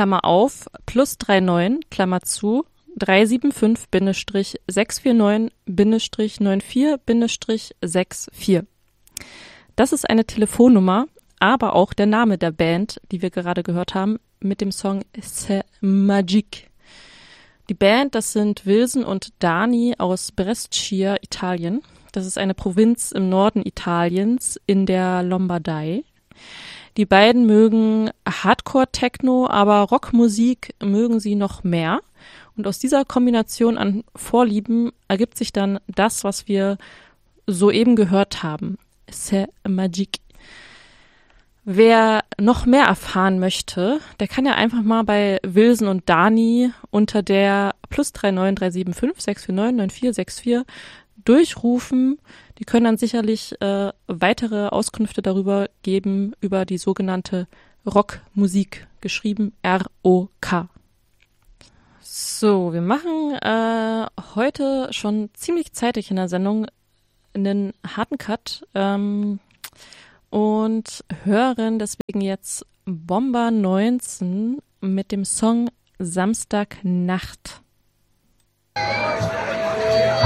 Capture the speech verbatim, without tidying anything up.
Klammer auf, plus neununddreißig, Klammer zu, drei sieben fünf sechs vier neun neun vier sechs vier. Das ist eine Telefonnummer, aber auch der Name der Band, die wir gerade gehört haben, mit dem Song C'est Magique. Die Band, das sind Wilson und Dani aus Brescia, Italien. Das ist eine Provinz im Norden Italiens in der Lombardei. Die beiden mögen Hardcore-Techno, aber Rockmusik mögen sie noch mehr. Und aus dieser Kombination an Vorlieben ergibt sich dann das, was wir soeben gehört haben. C'est Magique. Wer noch mehr erfahren möchte, der kann ja einfach mal bei Wilson und Dani unter der plus drei neun drei sieben fünf sechs vier neun neun vier sechs vier durchrufen. Die können dann sicherlich äh, weitere Auskünfte darüber geben, über die sogenannte Rockmusik, geschrieben R O K. So, wir machen äh, heute schon ziemlich zeitig in der Sendung einen harten Cut ähm, und hören deswegen jetzt Bomber neunzehn mit dem Song Samstagnacht.